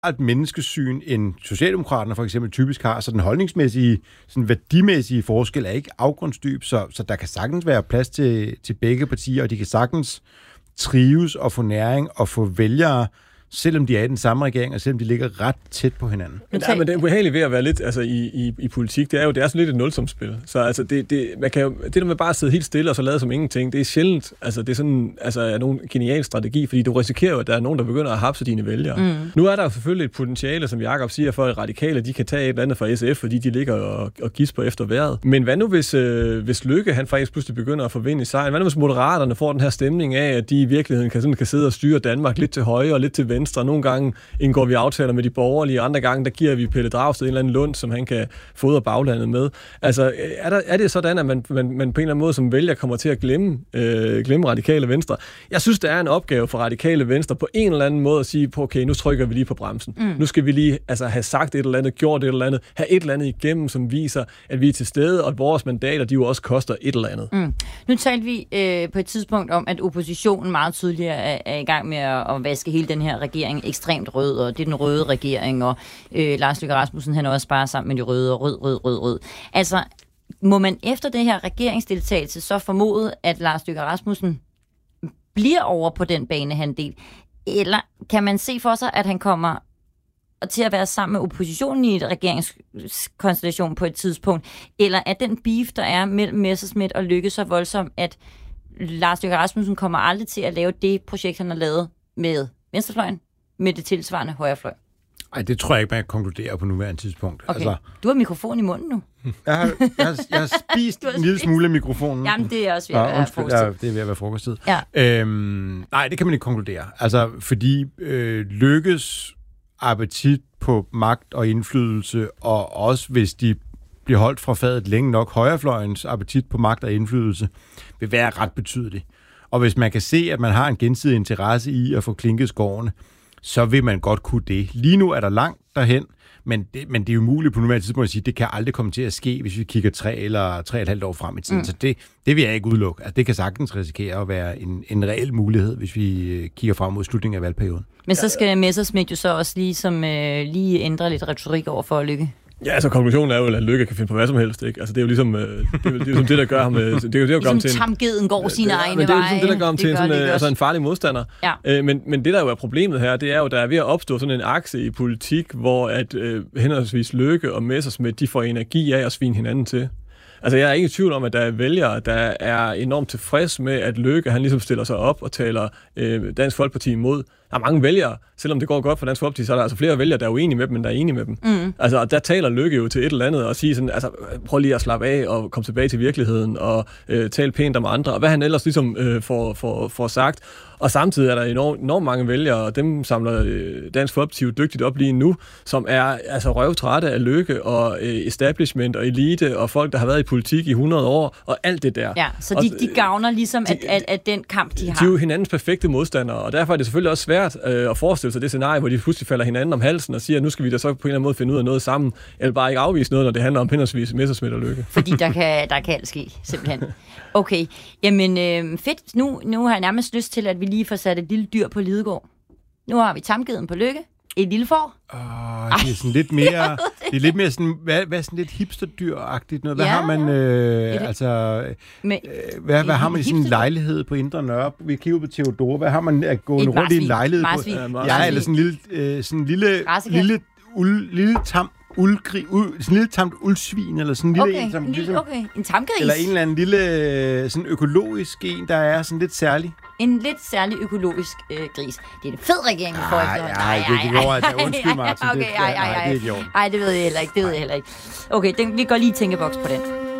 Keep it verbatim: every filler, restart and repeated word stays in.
et menneskesyn, end Socialdemokraterne for eksempel typisk har, så den holdningsmæssige, sådan værdimæssige forskel er ikke afgrundsdyb, så, så der kan sagtens være plads til, til begge partier, og de kan sagtens trives og få næring og få vælgere, selvom de er i den samme regering, og selvom de ligger ret tæt på hinanden. Men, ja, men det er ubehageligt ved at være lidt altså, i, i, i politik, det er jo det er sådan lidt et nulsumsspil. Så altså, det, det, man kan jo, det der med bare at sidde helt stille og så lade som ingenting, det er sjældent, altså det er sådan altså, nogen genial strategi, fordi du risikerer jo, at der er nogen, der begynder at hapse dine vælgere. Mm. Nu er der jo selvfølgelig et potentiale, som Jakob siger, for at radikale, de kan tage et eller andet fra S F, fordi de ligger og, og gisper efter vejret. Men hvad nu, hvis, øh, hvis Løkke, han faktisk pludselig begynder at forvinde i sejren? Hvad nu, hvis Moderaterne får den her stemning af, at de i virkeligheden kan, sådan, kan sidde og styre Danmark lidt til højre og lidt til venstre? Nogle gange indgår vi aftaler med de borgerlige, andre gange, der giver vi Pelle Dragsted en eller anden lund, som han kan fodre baglandet med. Altså, er, der, er det sådan, at man, man, man på en eller anden måde som vælger kommer til at glemme, øh, glemme radikale venstre? Jeg synes, der er en opgave for radikale venstre på en eller anden måde at sige, på, okay, nu trykker vi lige på bremsen. Mm. Nu skal vi lige altså, have sagt et eller andet, gjort et eller andet, have et eller andet igennem, som viser, at vi er til stede, og at vores mandater, de jo også koster et eller andet. Mm. Nu talte vi øh, på et tidspunkt om, at oppositionen meget tydeligere er, er i gang med at, at vaske hele den her regering ekstremt rød, og det er den røde regering, og øh, Lars Løkke Rasmussen, han er også bare sammen med de røde, og rød, rød, rød, rød. Altså, må man efter det her regeringsdeltagelse så formode, at Lars Løkke Rasmussen bliver over på den banehandel, eller kan man se for sig, at han kommer til at være sammen med oppositionen i et regeringskonstellation på et tidspunkt, eller er den beef, der er mellem Messerschmidt og Løkke, så voldsom, at Lars Løkke Rasmussen kommer aldrig til at lave det projekt, han har lavet med venstrefløjen, med det tilsvarende højrefløj? Nej, det tror jeg ikke, man kan konkludere på nuværende tidspunkt. Okay. Altså, du har mikrofon i munden nu. Jeg har, jeg har, jeg har spist en lille smule af mikrofonen. Jamen, det er også ved at være frokosttid. Ja, det er ved at være frokosttid. Ja. Øhm, nej, det kan man ikke konkludere. Altså, fordi øh, Løkkes appetit på magt og indflydelse, og også hvis de bliver holdt fra fadet længe nok, højrefløjens appetit på magt og indflydelse, vil være ret betydelig. Og hvis man kan se, at man har en gensidig interesse i at få klinket skårene, så vil man godt kunne det. Lige nu er der langt derhen, men det, men det er umuligt på nuværende tidspunkt at sige, at det kan aldrig komme til at ske, hvis vi kigger tre eller tre og et halvt år frem i tiden. Mm. Så det, det vil jeg ikke udelukke. Altså, det kan sagtens risikere at være en, en reel mulighed, hvis vi kigger frem mod slutningen af valgperioden. Men så skal Messerschmidt jo så også lige, som, øh, lige ændre lidt retorik over for Lykke. Ja, altså konklusionen er jo, at Løkke kan finde på hvad som helst, ikke? Altså det er jo ligesom øh, det, er jo, det, er ligesom det der gør ham øh, det er jo det der ligesom gør ham til en tamgeden går sine egne veje. Det er jo ligesom det der gør ham til en, sådan, øh, altså en farlig modstander. Ja. Øh, men men det der jo er problemet her, det er jo der er ved at opstå sådan en akse i politik, hvor at øh, henholdsvis Løkke og Messerschmidt, de får energi af at svine hinanden til. Altså, jeg er ikke i tvivl om, at der er vælgere, der er enormt tilfreds med, at Løkke, han ligesom stiller sig op og taler øh, Dansk Folkeparti imod. Der er mange vælgere, selvom det går godt for Dansk Folkeparti, så er der altså flere vælgere, der er uenige med dem, end der er enige med dem. Mm. Altså, der taler Løkke jo til et eller andet og siger sådan, altså, prøv lige at slappe af og komme tilbage til virkeligheden og øh, tale pænt om andre, og hvad han ellers ligesom øh, får, får, får sagt. Og samtidig er der enormt, enormt mange vælgere, og dem samler øh, Dansk Folkeparti jo dygtigt op lige nu, som er altså røvtrætte af Løkke og øh, establishment og elite og folk, der har været i politik i hundrede år og alt det der. Ja, så de, de gavner ligesom de, at, at, at den kamp, de har. De er jo hinandens perfekte modstandere, og derfor er det selvfølgelig også svært øh, at forestille sig det scenarie, hvor de pludselig falder hinanden om halsen og siger, at nu skal vi da så på en eller anden måde finde ud af noget sammen, eller bare ikke afvise noget, når det handler om henholdsvis Messerschmidt og Løkke. Fordi der kan, der kan alt ske, simpelthen. Okay, jamen øh, fedt. Nu, nu har jeg nærmest lyst til, at vi lige får sat et lille dyr på Lidegaard. Nu har vi tamgeden på Løkke. Et lille får. Åh, det er sådan lidt mere, det er lidt mere sådan, hvad, hvad er sådan lidt hipsterdyr-agtigt noget? Hvad ja, har man, øh, et, altså, med, øh, hvad, hvad har man i sådan en lejlighed på Indre Nørre? Vi kigger på Theodore. Hvad har man at gå rundt marsvin. i en lejlighed marsvin. på? Ja, ja, eller sådan en lille, øh, sådan en lille, lille, uld, lille tam, uldgri, uld, sådan en lille tamt uldsvin, eller sådan en lille okay, en, som, en lille, ligesom, okay, en tamgris. Eller en eller anden lille, sådan økologisk en, der er sådan lidt særlig. En lidt særlig økologisk øh, gris. Det er en fed regering, vi får efter. Nej, det er ikke over. Undskyld, Martin. Okay, det, ej, ej, ej. Nej, det er ikke over. Nej, det ved jeg heller ikke. Det ved jeg heller ikke. Okay, den, vi går lige i tænkeboks på den.